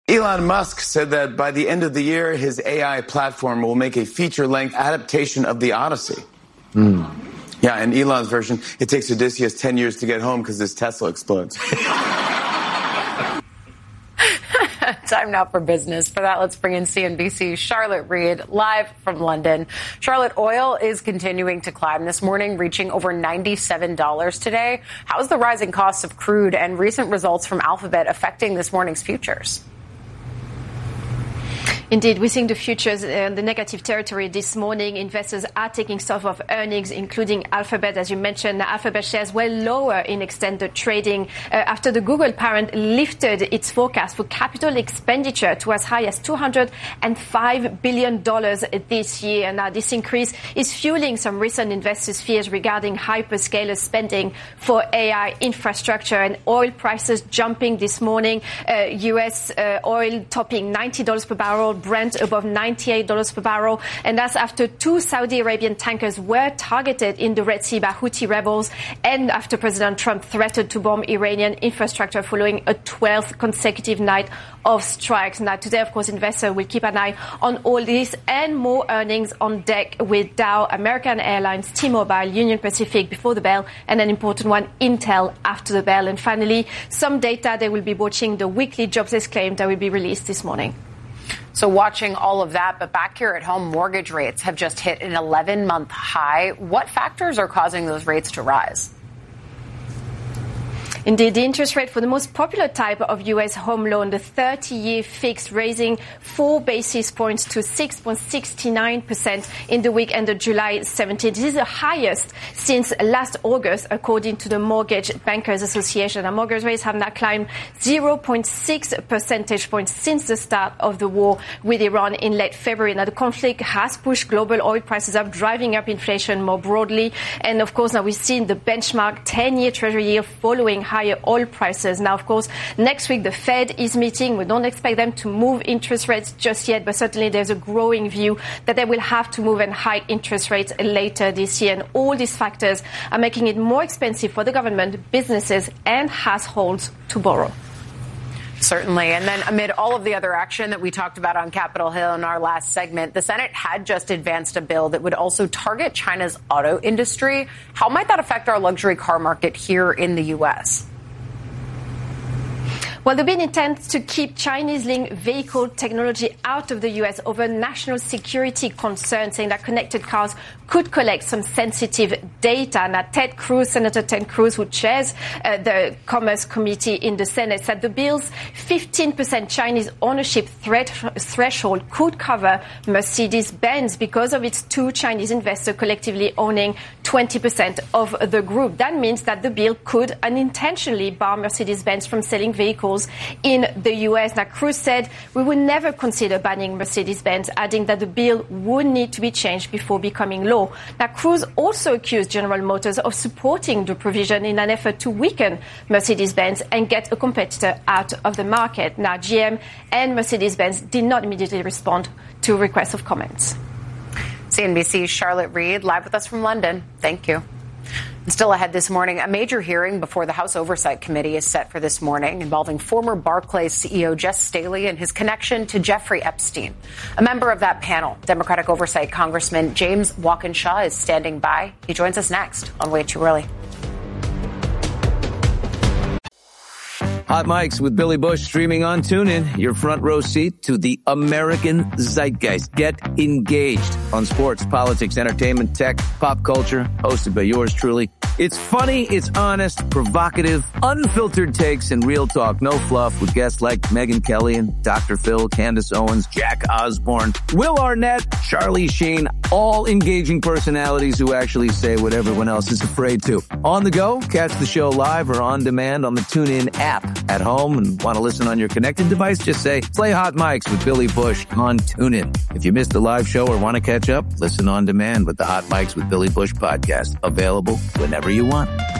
Elon Musk said that by the end of the year, his AI platform will make a feature-length adaptation of the Odyssey. Yeah, in Elon's version, it takes Odysseus 10 years to get home because his Tesla explodes. Time now for business. For that, let's bring in CNBC's Charlotte Reed live from London. Charlotte, oil is continuing to climb this morning, reaching over $97 today. How is the rising cost of crude and recent results from Alphabet affecting this morning's futures? Indeed, we're seeing the futures in the negative territory this morning. Investors are taking stock of earnings, including Alphabet. As you mentioned, Alphabet shares were lower in extended trading after the Google parent lifted its forecast for capital expenditure to as high as $205 billion this year. Now, this increase is fueling some recent investors' fears regarding hyperscaler spending for AI infrastructure, and oil prices jumping this morning. U.S. oil topping $90 per barrel. Brent above $98 per barrel, and that's after two Saudi Arabian tankers were targeted in the Red Sea by Houthi rebels, and after President Trump threatened to bomb Iranian infrastructure following a 12th consecutive night of strikes. Now, today, of course, investors will keep an eye on all this and more earnings on deck with Dow, American Airlines, T-Mobile, Union Pacific before the bell, and an important one, Intel, after the bell. And finally, some data they will be watching, the weekly jobless claim that will be released this morning. So watching all of that, but back here at home, mortgage rates have just hit an 11-month high. What factors are causing those rates to rise? Indeed, the interest rate for the most popular type of U.S. home loan, the 30-year fixed, raising 4 basis points to 6.69% in the week ended July 17. This is the highest since last August, according to the Mortgage Bankers Association. And mortgage rates have now climbed 0.6 percentage points since the start of the war with Iran in late February. Now, the conflict has pushed global oil prices up, driving up inflation more broadly. And, of course, now we've seen the benchmark 10-year Treasury yield following higher oil prices. Now, of course, next week the Fed is meeting. We don't expect them to move interest rates just yet, but certainly there's a growing view that they will have to move and hike interest rates later this year. And all these factors are making it more expensive for the government, businesses, and households to borrow. Certainly. And then amid all of the other action that we talked about on Capitol Hill in our last segment, the Senate had just advanced a bill that would also target China's auto industry. How might that affect our luxury car market here in the U.S.? Well, the bill intends to keep Chinese-linked vehicle technology out of the U.S. over national security concerns, saying that connected cars could collect some sensitive data. Now, Senator Ted Cruz, who chairs the Commerce Committee in the Senate, said the bill's 15% Chinese ownership threshold could cover Mercedes-Benz because of its two Chinese investors collectively owning 20% of the group. That means that the bill could unintentionally bar Mercedes-Benz from selling vehicles in the U.S. Now, Cruz said we would never consider banning Mercedes-Benz, adding that the bill would need to be changed before becoming law. Now, Cruz also accused General Motors of supporting the provision in an effort to weaken Mercedes-Benz and get a competitor out of the market. Now, GM and Mercedes-Benz did not immediately respond to requests of comments. CNBC's Charlotte Reed, live with us from London. Thank you. Still ahead this morning, a major hearing before the House Oversight Committee is set for this morning involving former Barclays CEO Jes Staley and his connection to Jeffrey Epstein. A member of that panel, Democratic Oversight Congressman James Walkinshaw, is standing by. He joins us next on Way Too Early. Hot Mics with Billy Bush streaming on TuneIn. Your front row seat to the American zeitgeist. Get engaged on sports, politics, entertainment, tech, pop culture. Hosted by yours truly. It's funny, it's honest, provocative, unfiltered takes, and real talk. No fluff with guests like Megyn Kelly and Dr. Phil, Candace Owens, Jack Osborne, Will Arnett, Charlie Sheen. All engaging personalities who actually say what everyone else is afraid to. On the go, catch the show live or on demand on the TuneIn app. At home and want to listen on your connected device, just say, play Hot Mics with Billy Bush on TuneIn. If you missed the live show or want to catch up, listen on demand with the Hot Mics with Billy Bush podcast. Available whenever you want.